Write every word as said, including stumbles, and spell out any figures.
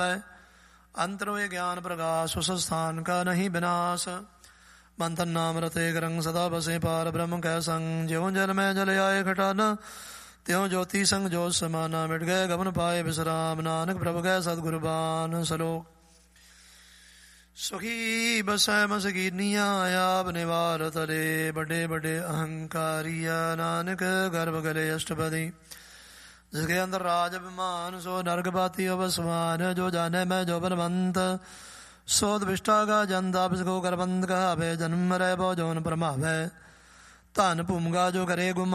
अंतर वे ज्ञान प्रकाश उस स्थान का नहीं विनाश। मंथन नाम रते करंग सदा बसे पार ब्रह्म कै संग। ज्यों जल में जल आए घटाना त्यों ज्योति संग ज्योत समाना। मिट गए गमन पाए विश्राम नानक प्रभु गए सदगुरबान। सलोक सुखी बसै मसकीनिया आप निवार तले। बड़े बड़े अहंकारिया नानक गर्भ गले अष्टपदी। जिसके अंदर राज अभिमान सो नरक बाती अवसमान। जो जाने मैं जो बलवंत सोद विष्टा का जनता को करबंद कहावे। जन्म रह बो जोन परमावे। धन भूमगा जो करे गुम